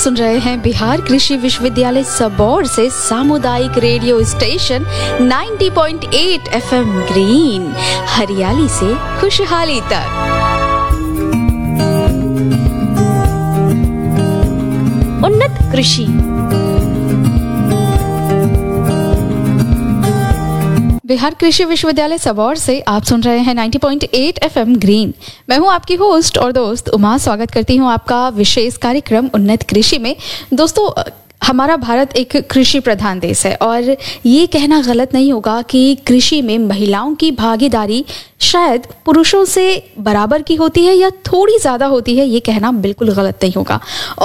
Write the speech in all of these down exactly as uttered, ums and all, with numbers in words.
सुन रहे हैं बिहार कृषि विश्वविद्यालय सबौर से सामुदायिक रेडियो स्टेशन नब्बे पॉइंट आठ एफएम ग्रीन, हरियाली से खुशहाली तक। उन्नत कृषि। बिहार कृषि विश्वविद्यालय सबौर से आप सुन रहे हैं नब्बे पॉइंट आठ एफएम ग्रीन। मैं हूं आपकी होस्ट और दोस्त उमा। स्वागत करती हूं आपका विशेष कार्यक्रम उन्नत कृषि में। दोस्तों, हमारा भारत एक कृषि प्रधान देश है और ये कहना गलत नहीं होगा कि कृषि में महिलाओं की भागीदारी शायद पुरुषों से बराबर की होती है या थोड़ी ज़्यादा होती है, ये कहना बिल्कुल गलत नहीं होगा।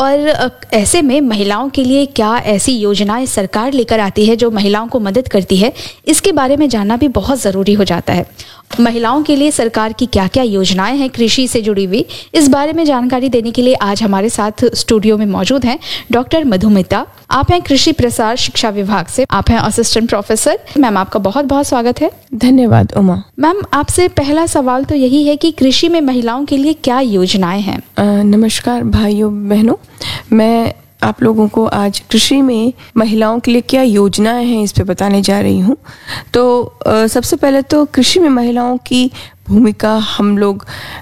और ऐसे में महिलाओं के लिए क्या ऐसी योजनाएं सरकार लेकर आती है जो महिलाओं को मदद करती है, इसके बारे में जानना भी बहुत ज़रूरी हो जाता है। महिलाओं के लिए सरकार की क्या क्या योजनाएं हैं कृषि से जुड़ी हुई, इस बारे में जानकारी देने के लिए आज हमारे साथ स्टूडियो में मौजूद हैं डॉक्टर मधुमिता। आप हैं कृषि प्रसार शिक्षा विभाग से, आप हैं असिस्टेंट प्रोफेसर। मैम, आपका बहुत बहुत स्वागत है। धन्यवाद उमा। मैम, आपसे पहला सवाल तो यही है कि कृषि में महिलाओं के लिए क्या योजनाएं हैं? नमस्कार भाइयों बहनों, मैं आप लोगों को आज कृषि में महिलाओं के लिए क्या योजनाएं हैं इस पे बताने जा रही हूँ। तो आ, सबसे पहले तो कृषि में महिलाओं की भूमिका हम लोग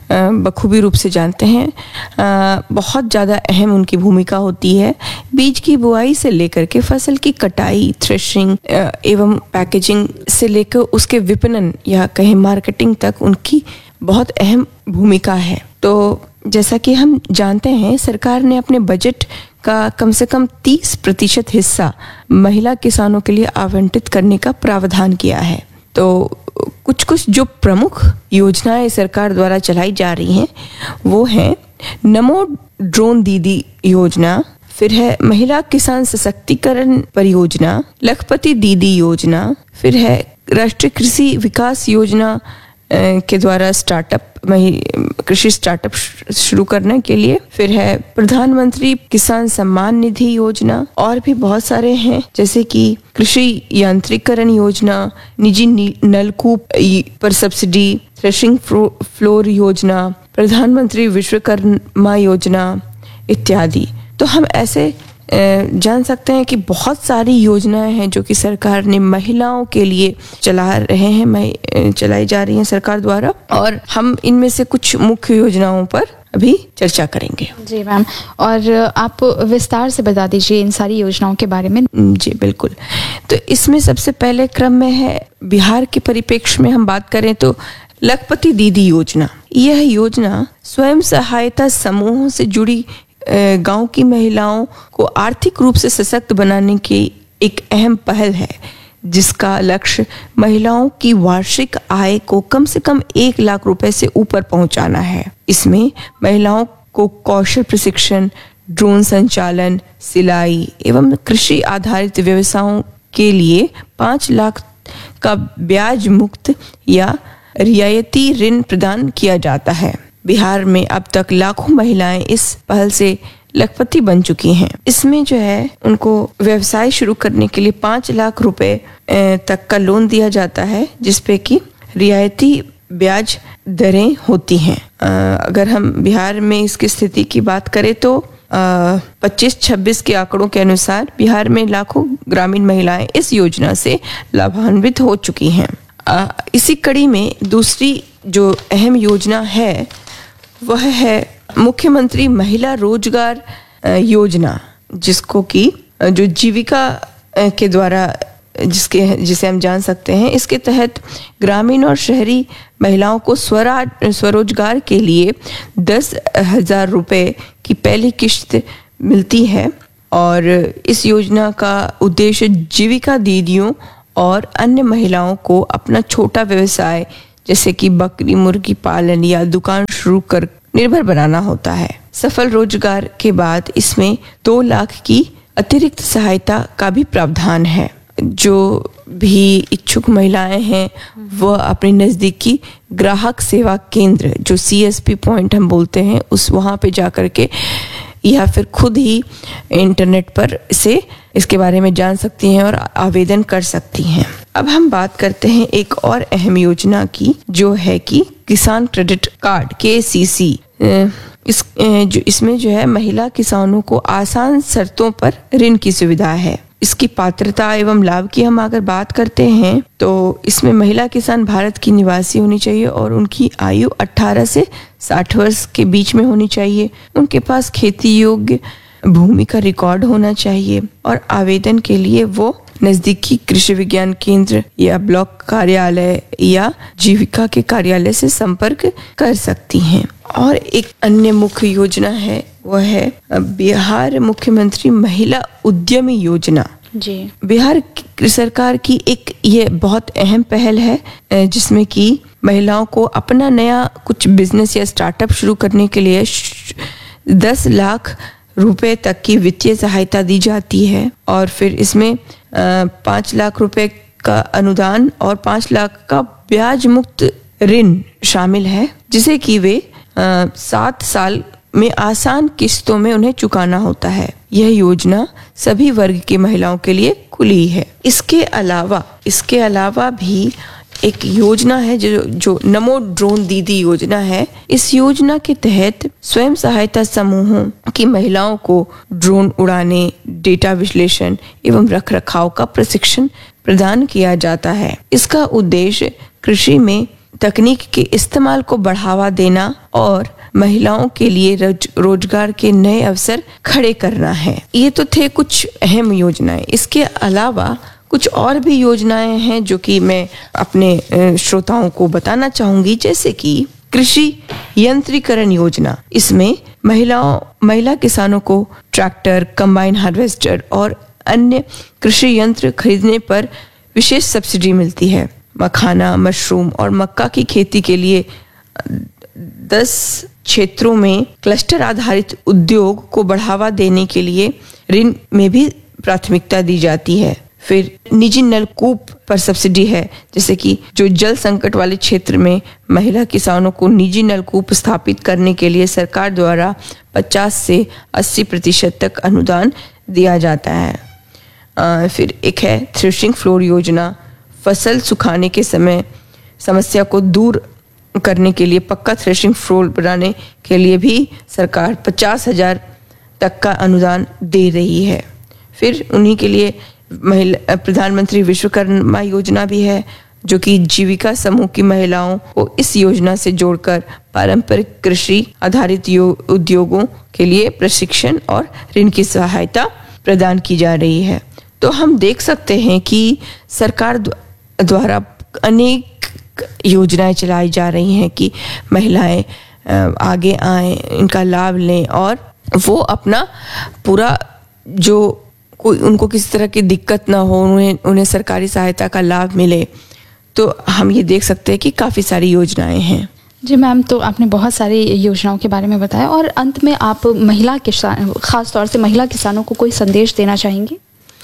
बखूबी रूप से जानते हैं। आ, बहुत ज़्यादा अहम उनकी भूमिका होती है। बीज की बुआई से लेकर के फसल की कटाई, थ्रेशिंग एवं पैकेजिंग से लेकर उसके विपणन या कहें मार्केटिंग तक उनकी बहुत अहम भूमिका है। तो जैसा कि हम जानते हैं, सरकार ने अपने बजट का कम से कम तीस प्रतिशत हिस्सा महिला किसानों के लिए आवंटित करने का प्रावधान किया है। तो कुछ कुछ जो प्रमुख योजनाएं सरकार द्वारा चलाई जा रही हैं वो हैं नमो ड्रोन दीदी योजना, फिर है महिला किसान सशक्तिकरण परियोजना, लखपति दीदी योजना, फिर है राष्ट्रीय कृषि विकास योजना के द्वारा स्टार्टअप कृषि स्टार्टअप शुरू करने के लिए, फिर है प्रधानमंत्री किसान सम्मान निधि योजना, और भी बहुत सारे हैं जैसे कि कृषि यांत्रिकरण योजना, निजी नलकूप पर सब्सिडी, थ्रेशिंग फ्लोर योजना, प्रधानमंत्री विश्वकर्मा योजना इत्यादि। तो हम ऐसे जान सकते हैं कि बहुत सारी योजनाएं हैं जो कि सरकार ने महिलाओं के लिए चला रहे हैं चलाई जा रही हैं सरकार द्वारा, और हम इनमें से कुछ मुख्य योजनाओं पर अभी चर्चा करेंगे। जी मैम, और आप विस्तार से बता दीजिए इन सारी योजनाओं के बारे में। जी बिल्कुल। तो इसमें सबसे पहले क्रम में है, बिहार के परिप्रेक्ष्य में हम बात करें तो लखपति दीदी योजना। यह योजना स्वयं सहायता समूहों से जुड़ी गांव की महिलाओं को आर्थिक रूप से सशक्त बनाने की एक अहम पहल है, जिसका लक्ष्य महिलाओं की वार्षिक आय को कम से कम एक लाख रुपए से ऊपर पहुंचाना है। इसमें महिलाओं को कौशल प्रशिक्षण, ड्रोन संचालन, सिलाई एवं कृषि आधारित व्यवसायों के लिए पाँच लाख का ब्याज मुक्त या रियायती ऋण प्रदान किया जाता है। बिहार में अब तक लाखों महिलाएं इस पहल से लखपति बन चुकी हैं। इसमें जो है उनको व्यवसाय शुरू करने के लिए पाँच लाख रुपए तक का लोन दिया जाता है, जिसपे कि रियायती ब्याज दरें होती हैं। अगर हम बिहार में इसकी स्थिति की बात करें तो पच्चीस छब्बीस के आंकड़ों के अनुसार बिहार में लाखों ग्रामीण महिलाएं इस योजना से लाभान्वित हो चुकी हैं। इसी कड़ी में दूसरी जो अहम योजना है वह है मुख्यमंत्री महिला रोजगार योजना, जिसको कि जो जीविका के द्वारा जिसके जिसे हम जान सकते हैं। इसके तहत ग्रामीण और शहरी महिलाओं को स्वराज स्वरोजगार के लिए दस हजार रुपये की पहली किश्त मिलती है, और इस योजना का उद्देश्य जीविका दीदियों और अन्य महिलाओं को अपना छोटा व्यवसाय जैसे कि बकरी मुर्गी पालन या दुकान शुरू कर निर्भर बनाना होता है। सफल रोजगार के बाद इसमें दो लाख की अतिरिक्त सहायता का भी प्रावधान है। जो भी इच्छुक महिलाएं हैं वह अपने नज़दीकी ग्राहक सेवा केंद्र, जो सी एस पी पॉइंट हम बोलते हैं, उस वहाँ पे जा कर के या फिर खुद ही इंटरनेट पर इसे इसके बारे में जान सकती हैं और आवेदन कर सकती हैं। अब हम बात करते हैं एक और अहम योजना की, जो है कि किसान क्रेडिट कार्ड के सी सी। इस जो इसमें जो है महिला किसानों को आसान शर्तों पर ऋण की सुविधा है। इसकी पात्रता एवं लाभ की हम अगर बात करते हैं तो इसमें महिला किसान भारत की निवासी होनी चाहिए और उनकी आयु अठारह से साठ वर्ष के बीच में होनी चाहिए। उनके पास खेती योग्य भूमि का रिकॉर्ड होना चाहिए और आवेदन के लिए वो नजदीकी कृषि विज्ञान केंद्र या ब्लॉक कार्यालय या जीविका के कार्यालय से संपर्क कर सकती हैं। और एक अन्य मुख्य योजना है, वह है बिहार मुख्यमंत्री महिला उद्यमी योजना। जी, बिहार सरकार की एक ये बहुत अहम पहल है जिसमें कि महिलाओं को अपना नया कुछ बिजनेस या स्टार्टअप शुरू करने के लिए दस लाख रुपए तक की वित्तीय सहायता दी जाती है और फिर इसमें पाँच लाख रुपए का अनुदान और पाँच लाख का ब्याज मुक्त ऋण शामिल है, जिसे कि वे आ, सात साल में आसान किस्तों में उन्हें चुकाना होता है। यह योजना सभी वर्ग की महिलाओं के लिए खुली है। इसके अलावा इसके अलावा भी एक योजना है जो जो नमो ड्रोन दीदी योजना है। इस योजना के तहत स्वयं सहायता समूहों की महिलाओं को ड्रोन उड़ाने, डेटा विश्लेषण एवं रखरखाव का प्रशिक्षण प्रदान किया जाता है। इसका उद्देश्य कृषि में तकनीक के इस्तेमाल को बढ़ावा देना और महिलाओं के लिए रोज, रोजगार के नए अवसर खड़े करना है। ये तो थे कुछ अहम योजनाएं। इसके अलावा कुछ और भी योजनाएं हैं जो कि मैं अपने श्रोताओं को बताना चाहूंगी, जैसे कि कृषि यंत्रीकरण योजना। इसमें महिलाओं महिला किसानों को ट्रैक्टर, कंबाइन हार्वेस्टर और अन्य कृषि यंत्र खरीदने पर विशेष सब्सिडी मिलती है। मखाना, मशरूम और मक्का की खेती के लिए दस क्षेत्रों में क्लस्टर आधारित उद्योग को बढ़ावा देने के लिए ऋण में भी प्राथमिकता दी जाती है। फिर निजी नलकूप पर सब्सिडी है, जैसे कि जो जल संकट वाले क्षेत्र में महिला किसानों को निजी नलकूप स्थापित करने के लिए सरकार द्वारा पचास से अस्सी प्रतिशत तक अनुदान दिया जाता है। आ, फिर एक है थ्रेशिंग फ्लोर योजना। फसल सुखाने के समय समस्या को दूर करने के लिए पक्का थ्रेशिंग फ्लोर बनाने के लिए भी सरकार पचास हजार तक का अनुदान दे रही है। फिर उन्हीं के लिए महिला प्रधानमंत्री विश्वकर्मा योजना भी है, जो कि जीविका समूह की महिलाओं को इस योजना से जोड़कर पारंपरिक कृषि आधारित उद्योगों के लिए प्रशिक्षण और ऋण की सहायता प्रदान की जा रही है। तो हम देख सकते हैं कि सरकार द्वारा अनेक योजनाएं चलाई जा रही हैं कि महिलाएं आगे आएं, इनका लाभ लें और वो अपना पूरा जो कोई उनको किसी तरह की दिक्कत ना हो, उन्हें उन्हें सरकारी सहायता का लाभ मिले। तो हम ये देख सकते हैं कि काफ़ी सारी योजनाएं हैं। जी मैम, तो आपने बहुत सारी योजनाओं के बारे में बताया और अंत में आप महिला किसान, खास तौर से महिला किसानों को कोई संदेश देना चाहेंगी?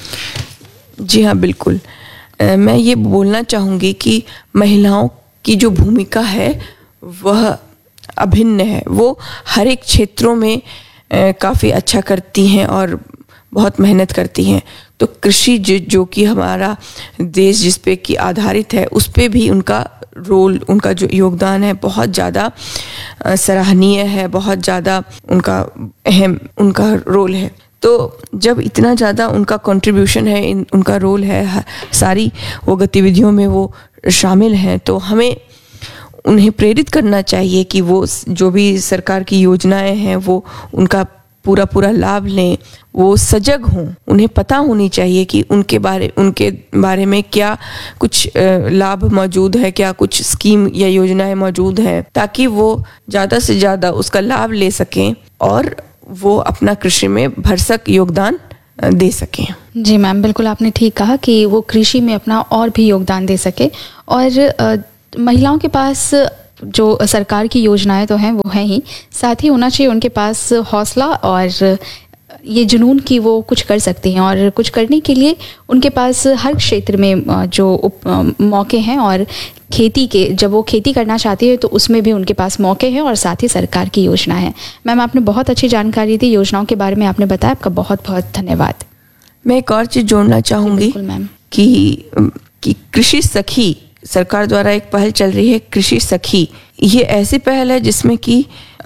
जी हाँ, बिल्कुल। मैं ये बोलना चाहूँगी कि महिलाओं की जो भूमिका है वह अभिन्न है। वो हर एक क्षेत्रों में काफ़ी अच्छा करती हैं और बहुत मेहनत करती हैं। तो कृषि जो, जो कि हमारा देश जिस पे कि आधारित है, उस पे भी उनका रोल, उनका जो योगदान है बहुत ज़्यादा सराहनीय है, बहुत ज़्यादा उनका अहम उनका रोल है। तो जब इतना ज़्यादा उनका कंट्रीब्यूशन है, इन उनका रोल है, सारी वो गतिविधियों में वो शामिल हैं, तो हमें उन्हें प्रेरित करना चाहिए कि वो जो भी सरकार की योजनाएं हैं वो उनका पूरा पूरा लाभ लें, वो सजग हों। उन्हें पता होनी चाहिए कि उनके बारे उनके बारे में क्या कुछ लाभ मौजूद है, क्या कुछ स्कीम या योजनाएं मौजूद हैं, ताकि वो ज़्यादा से ज़्यादा उसका लाभ ले सकें और वो अपना कृषि में भरसक योगदान दे सकें। जी मैम, बिल्कुल आपने ठीक कहा कि वो कृषि में अपना और भी योगदान दे सके। और महिलाओं के पास जो सरकार की योजनाएं तो हैं वो हैं ही, साथ ही होना चाहिए उनके पास हौसला और ये जुनून कि वो कुछ कर सकती हैं। और कुछ करने के लिए उनके पास हर क्षेत्र में जो उप, मौके हैं, और खेती के जब वो खेती करना चाहती है तो उसमें भी उनके पास मौके हैं और साथ ही सरकार की योजना है। मैम, आपने बहुत अच्छी जानकारी दी, योजनाओं के बारे में आपने बताया, आपका बहुत बहुत धन्यवाद। मैं एक और चीज़ जोड़ना चाहूँगी मैम कि, कि कृषि सखी सरकार द्वारा एक पहल चल रही है, कृषि सखी। ये ऐसी पहल है जिसमें कि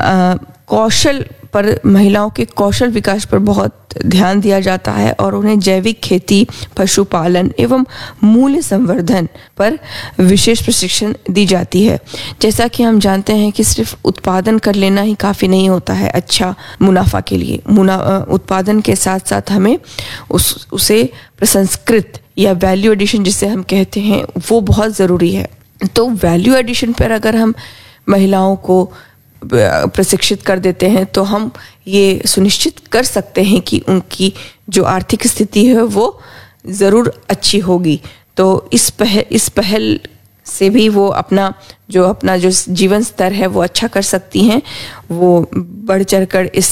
कौशल पर, महिलाओं के कौशल विकास पर बहुत ध्यान दिया जाता है और उन्हें जैविक खेती, पशुपालन एवं मूल्य संवर्धन पर विशेष प्रशिक्षण दी जाती है। जैसा कि हम जानते हैं कि सिर्फ उत्पादन कर लेना ही काफ़ी नहीं होता है अच्छा मुनाफा के लिए। मुना उत्पादन के साथ साथ हमें उस उसे प्रसंस्कृत या वैल्यू एडिशन जिसे हम कहते हैं वो बहुत ज़रूरी है। तो वैल्यू एडिशन पर अगर हम महिलाओं को प्रशिक्षित कर देते हैं तो हम ये सुनिश्चित कर सकते हैं कि उनकी जो आर्थिक स्थिति है वो ज़रूर अच्छी होगी। तो इस पहल इस पहल से भी वो अपना जो अपना जो जीवन स्तर है वो अच्छा कर सकती हैं। वो बढ़ चढ़कर इस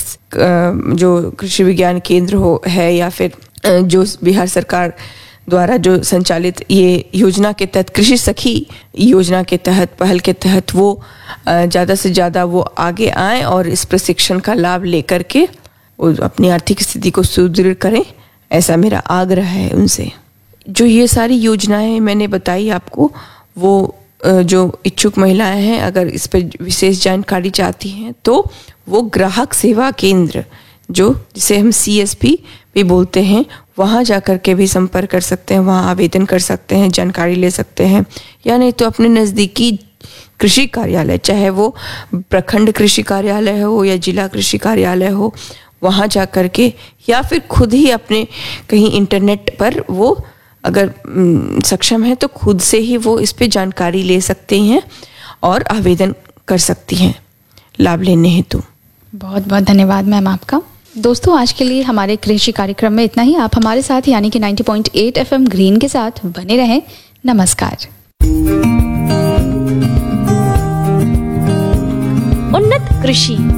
जो कृषि विज्ञान केंद्र हो है या फिर जो बिहार सरकार द्वारा जो संचालित ये योजना के तहत, कृषि सखी योजना के तहत, पहल के तहत वो ज़्यादा से ज़्यादा वो आगे आएँ और इस प्रशिक्षण का लाभ लेकर के वो अपनी आर्थिक स्थिति को सुदृढ़ करें, ऐसा मेरा आग्रह है उनसे। जो ये सारी योजनाएं मैंने बताई आपको, वो जो इच्छुक महिलाएं हैं अगर इस पर विशेष जानकारी चाहती हैं तो वो ग्राहक सेवा केंद्र, जो जिसे हम सी एस पी भी बोलते हैं, वहाँ जा कर के भी संपर्क कर सकते हैं, वहाँ आवेदन कर सकते हैं, जानकारी ले सकते हैं। या नहीं तो अपने नज़दीकी कृषि कार्यालय, चाहे वो प्रखंड कृषि कार्यालय हो या जिला कृषि कार्यालय हो, वहाँ जा कर के या फिर खुद ही अपने कहीं इंटरनेट पर वो अगर सक्षम है तो खुद से ही वो इस पे जानकारी ले सकते हैं और आवेदन कर सकती हैं लाभ लेने हेतु। बहुत बहुत धन्यवाद मैम आपका। दोस्तों, आज के लिए हमारे कृषि कार्यक्रम में इतना ही। आप हमारे साथ यानी कि नब्बे पॉइंट आठ एफएम ग्रीन के साथ बने रहें। नमस्कार। उन्नत कृषि।